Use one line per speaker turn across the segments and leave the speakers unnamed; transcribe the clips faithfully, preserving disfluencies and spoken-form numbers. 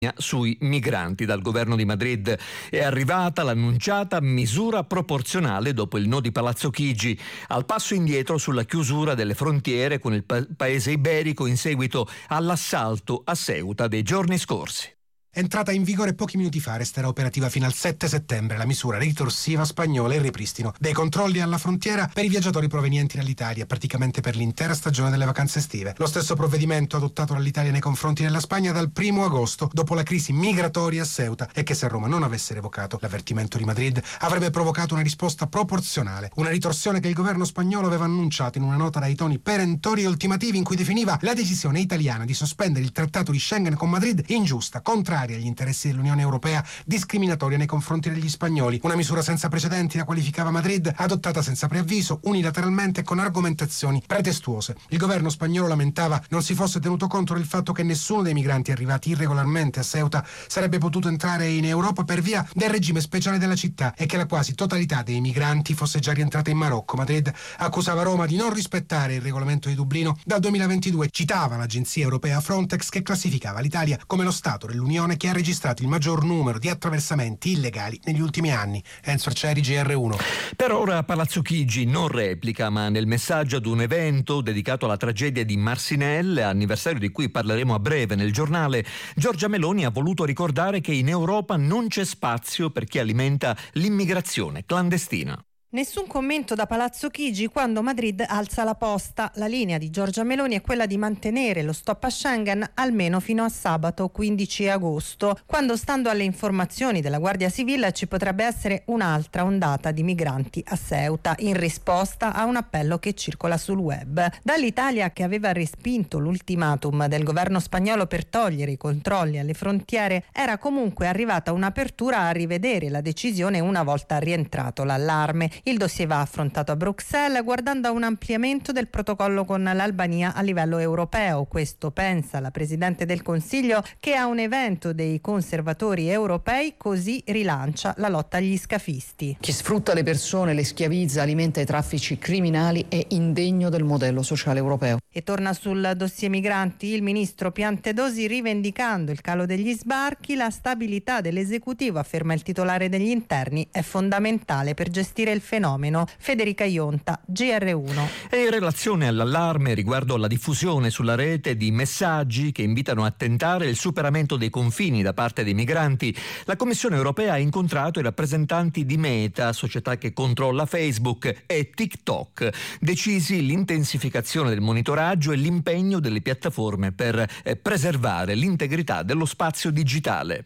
sui migranti. Dal governo di Madrid è arrivata l'annunciata misura proporzionale dopo il no di Palazzo Chigi, al passo indietro sulla chiusura delle frontiere con il pa- paese iberico in seguito all'assalto a Ceuta dei giorni scorsi.
Entrata in vigore pochi minuti fa, resterà operativa fino al sette settembre la misura ritorsiva spagnola e il ripristino dei controlli alla frontiera per i viaggiatori provenienti dall'Italia, praticamente per l'intera stagione delle vacanze estive. Lo stesso provvedimento adottato dall'Italia nei confronti della Spagna dal primo agosto, dopo la crisi migratoria a Ceuta, e che se Roma non avesse revocato l'avvertimento di Madrid avrebbe provocato una risposta proporzionale, una ritorsione che il governo spagnolo aveva annunciato in una nota dai toni perentori e ultimativi in cui definiva la decisione italiana di sospendere il trattato di Schengen con Madrid ingiusta, contraria agli interessi dell'Unione Europea, discriminatoria nei confronti degli spagnoli. Una misura senza precedenti, la qualificava Madrid, adottata senza preavviso, unilateralmente e con argomentazioni pretestuose. Il governo spagnolo lamentava non si fosse tenuto conto del fatto che nessuno dei migranti arrivati irregolarmente a Ceuta sarebbe potuto entrare in Europa per via del regime speciale della città e che la quasi totalità dei migranti fosse già rientrata in Marocco. Madrid accusava Roma di non rispettare il regolamento di Dublino dal duemilaventidue. Citava l'agenzia europea Frontex, che classificava l'Italia come lo Stato dell'Unione che ha registrato il maggior numero di attraversamenti illegali negli ultimi anni. Enzo Arcieri, G R uno.
Per ora Palazzo Chigi non replica, ma nel messaggio ad un evento dedicato alla tragedia di Marcinelle, anniversario di cui parleremo a breve nel giornale, Giorgia Meloni ha voluto ricordare che in Europa non c'è spazio per chi alimenta l'immigrazione clandestina.
Nessun commento da Palazzo Chigi quando Madrid alza la posta. La linea di Giorgia Meloni è quella di mantenere lo stop a Schengen almeno fino a sabato quindici agosto, quando, stando alle informazioni della Guardia Civile, ci potrebbe essere un'altra ondata di migranti a Ceuta, in risposta a un appello che circola sul web. Dall'Italia, che aveva respinto l'ultimatum del governo spagnolo per togliere i controlli alle frontiere, era comunque arrivata un'apertura a rivedere la decisione una volta rientrato l'allarme. Il dossier va affrontato a Bruxelles guardando a un ampliamento del protocollo con l'Albania a livello europeo. Questo pensa la Presidente del Consiglio, che a un evento dei conservatori europei così rilancia la lotta agli scafisti.
Chi sfrutta le persone, le schiavizza, alimenta i traffici criminali è indegno del modello sociale europeo.
E torna sul dossier migranti il ministro Piantedosi, rivendicando il calo degli sbarchi. La stabilità dell'esecutivo, afferma il titolare degli interni, è fondamentale per gestire il fenomeno. Federica Ionta, G R uno.
E in relazione all'allarme riguardo alla diffusione sulla rete di messaggi che invitano a tentare il superamento dei confini da parte dei migranti, la Commissione europea ha incontrato i rappresentanti di Meta, società che controlla Facebook, e TikTok, decisi l'intensificazione del monitoraggio e l'impegno delle piattaforme per eh, preservare l'integrità dello spazio digitale.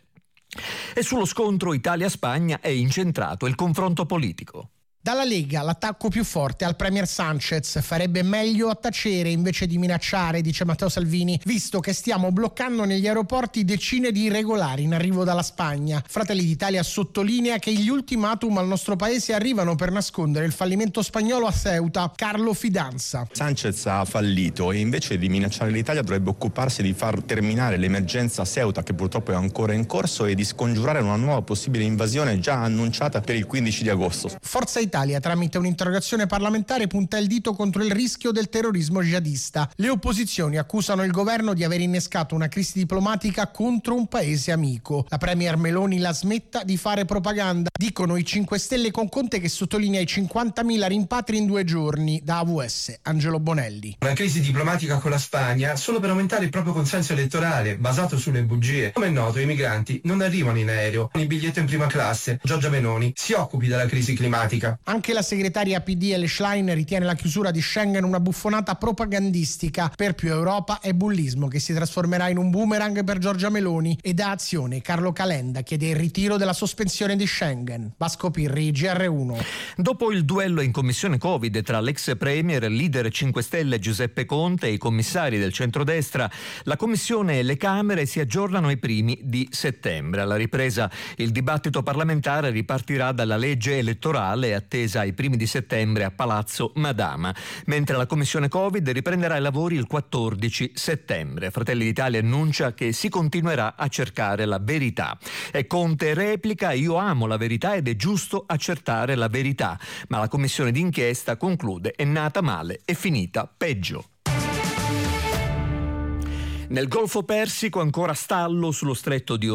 E sullo scontro Italia-Spagna è incentrato il confronto politico.
Dalla Lega l'attacco più forte al premier Sanchez: farebbe meglio a tacere invece di minacciare, dice Matteo Salvini, visto che stiamo bloccando negli aeroporti decine di irregolari in arrivo dalla Spagna. Fratelli d'Italia sottolinea che gli ultimatum al nostro paese arrivano per nascondere il fallimento spagnolo a Ceuta. Carlo Fidanza.
Sanchez ha fallito e invece di minacciare l'Italia dovrebbe occuparsi di far terminare l'emergenza a Ceuta, che purtroppo è ancora in corso, e di scongiurare una nuova possibile invasione già annunciata per il quindici di agosto.
Forza Italia Italia, tramite un'interrogazione parlamentare, punta il dito contro il rischio del terrorismo jihadista. Le opposizioni accusano il governo di aver innescato una crisi diplomatica contro un paese amico. La premier Meloni la smetta di fare propaganda, dicono i cinque Stelle con Conte, che sottolinea i cinquantamila rimpatri in due giorni. Da A V S, Angelo Bonelli.
Una crisi diplomatica con la Spagna solo per aumentare il proprio consenso elettorale, basato sulle bugie. Come è noto, i migranti non arrivano in aereo, con il biglietto in prima classe. Giorgia Meloni si occupi della crisi climatica.
Anche la segretaria P D Elle Schlein ritiene la chiusura di Schengen una buffonata propagandistica. Per più Europa è bullismo che si trasformerà in un boomerang per Giorgia Meloni. E da Azione Carlo Calenda chiede il ritiro della sospensione di Schengen. Vasco Pirri, G R uno.
Dopo il duello in commissione Covid tra l'ex premier, leader cinque Stelle Giuseppe Conte e i commissari del centrodestra, la commissione e le Camere si aggiornano ai primi di settembre. Alla ripresa il dibattito parlamentare ripartirà dalla legge elettorale attesa ai primi di settembre a Palazzo Madama, mentre la commissione Covid riprenderà i lavori il quattordici settembre. Fratelli d'Italia annuncia che si continuerà a cercare la verità. E Conte replica: io amo la verità ed è giusto accertare la verità, ma la commissione d'inchiesta, conclude, è nata male e finita peggio. Nel Golfo Persico ancora stallo sullo stretto di